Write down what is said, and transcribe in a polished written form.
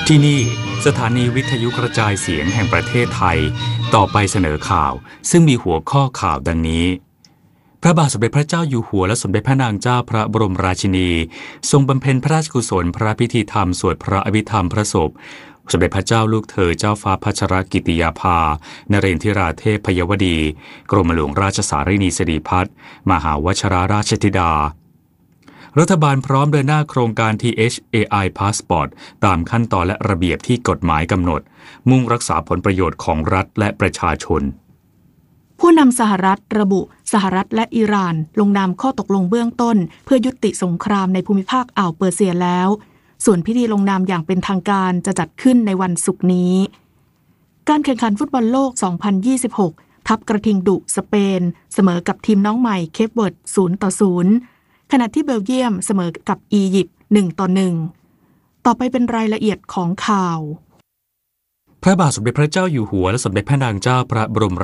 ที่นี่สถานีวิทยุกระจายเสียงแห่งประเทศไทยต่อไปเสนอข่าวซึ่งมีหัวข้อข่าวดังนี้พระบาทสมเด็จพระเจ้าอยู่หัวและสมเด็จพระนางเจ้าพระบรมราชินีทรงบำเพ็ญพระราชกุศลพระพิธีธรรมสวดพระอภิธรรมพระศพสมเด็จพระเจ้าลูกเธอเจ้าฟ้าพัชรกิติยาภานเรนทิราเทพพยวดีกรมหลวงราชสารินีสิริพัฒน์มหาวชิราราชธิดารัฐบาลพร้อมเดินหน้าโครงการ THAI Passport ตามขั้นตอนและระเบียบที่กฎหมายกำหนดมุ่งรักษาผลประโยชน์ของรัฐและประชาชนผู้นำสหรัฐระบุสหรัฐและอิหร่านลงนามข้อตกลงเบื้องต้นเพื่อยุติสงครามในภูมิภาคอ่าวเปอร์เซียแล้วส่วนพิธีลงนามอย่างเป็นทางการจะจัดขึ้นในวันศุกร์นี้การแข่งขันฟุตบอลโลก 2026 ทัพกระทิงดุสเปนเสมอกับทีมน้องใหม่เคปเวิร์ด 0-0 ขณะที่เบลเยียมเสมอกับอียิปต์ 1-1 ต่อไปเป็นรายละเอียดของข่าวพระบาทสมเด็จพระเจ้าอยู่หัวและสมเด็จพระนางเจ้าพระบรม